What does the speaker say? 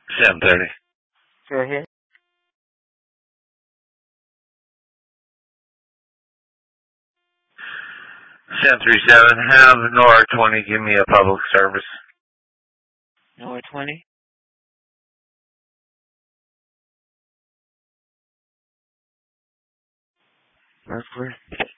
7:30. Go ahead. 737. Have NOR 20 give me a public service. NOR 20. Mercury.